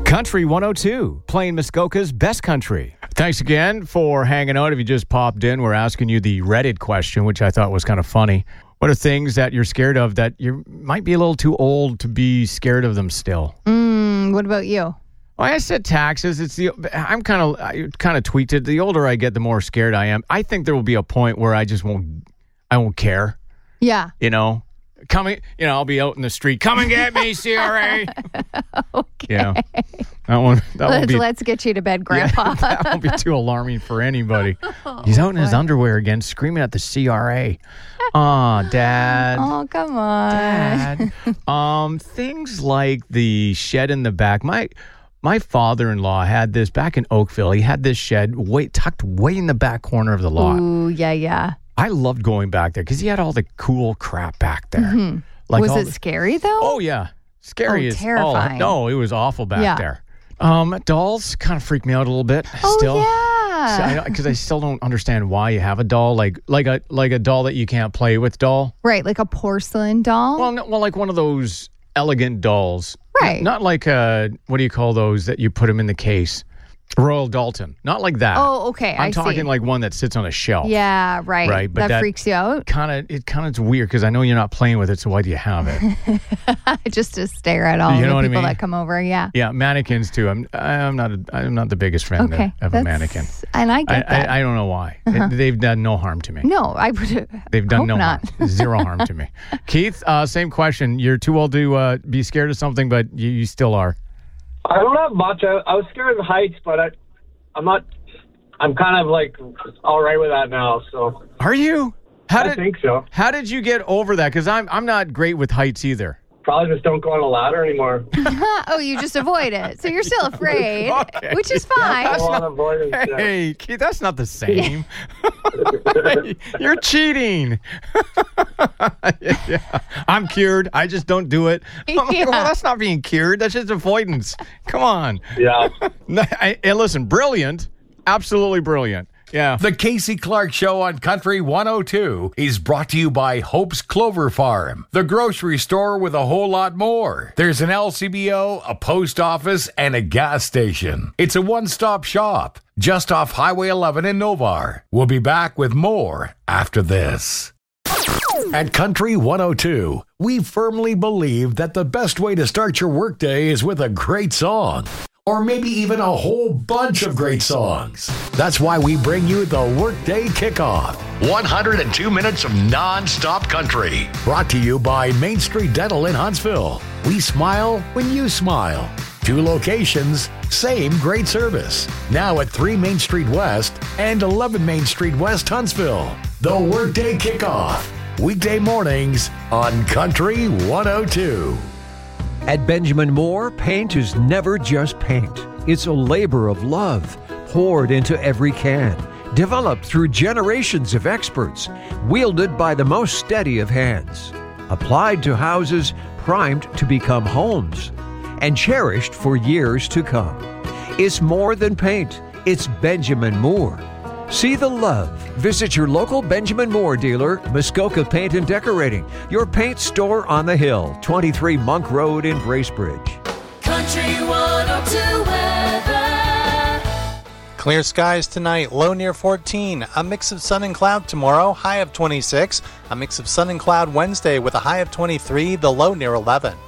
Country 102, playing Muskoka's best country. Thanks again for hanging out. If you just popped in, we're asking you the Reddit question, which I thought was kind of funny. What are things that you're scared of that you might be a little too old to be scared of them still? What about you? Well, I said taxes. I kind of tweaked it. The older I get, the more scared I am. I think there will be a point where I won't care. Yeah. You know, I'll be out in the street. Come and get me, CRA. Okay. Yeah. Let's get you to bed, Grandpa. That won't be too alarming for anybody. He's out in his underwear again, screaming at the CRA. Aw, Dad. Oh, come on. Dad. Things like the shed in the back. My father-in-law had this back in Oakville. He had this shed tucked way in the back corner of the lot. Ooh, yeah. I loved going back there because he had all the cool crap back there. Mm-hmm. Like was it scary, though? Oh, yeah. Scary as terrifying. No, it was awful back there. Dolls kind of freak me out a little bit still. Yeah. Because I still don't understand why you have a doll, like a doll that you can't play with doll. Right, like a porcelain doll? Well, like one of those elegant dolls. Right. Not like what do you call those that you put them in the case? Royal Dalton. Not like that. Oh, okay. I'm talking like one that sits on a shelf. Yeah, right. Right, but that freaks you out? It's weird because I know you're not playing with it, so why do you have it? Just to stare at all the people that come over, yeah. Yeah, mannequins too. I'm not the biggest fan of a mannequin. And I get that. I don't know why. They've done no harm to me. No, I would. They've done no not. harm. Zero harm to me. Keith, same question. You're too old to be scared of something, but you still are. I don't have much. I was scared of heights, but I'm not. I'm kind of like all right with that now. So are you? I think so. How did you get over that? Because I'm not great with heights either. Probably just don't go on a ladder anymore. Oh, you just avoid it. So you're still afraid, which is fine. Hey, Keith, that's not the same. You're cheating. Yeah. I'm cured. I just don't do it. Well, that's not being cured. That's just avoidance. Come on. Yeah. And listen, brilliant. Absolutely brilliant. Yeah. The Casey Clark Show on Country 102 is brought to you by Hope's Clover Farm, the grocery store with a whole lot more. There's an LCBO, a post office, and a gas station. It's a one-stop shop just off Highway 11 in Novar. We'll be back with more after this. At Country 102, we firmly believe that the best way to start your workday is with a great song. Or maybe even a whole bunch of great songs. That's why we bring you the Workday Kickoff. 102 minutes of non-stop country. Brought to you by Main Street Dental in Huntsville. We smile when you smile. 2 locations, same great service. Now at 3 Main Street West and 11 Main Street West, Huntsville. The Workday Kickoff. Weekday mornings on Country 102. At Benjamin Moore, paint is never just paint. It's a labor of love poured into every can, developed through generations of experts, wielded by the most steady of hands, applied to houses primed to become homes, and cherished for years to come. It's more than paint. It's Benjamin Moore. See the love. Visit your local Benjamin Moore dealer, Muskoka Paint and Decorating, your paint store on the hill, 23 Monk Road in Bracebridge. Country 102 weather. Clear skies tonight, low near 14. A mix of sun and cloud tomorrow, high of 26. A mix of sun and cloud Wednesday with a high of 23, the low near 11.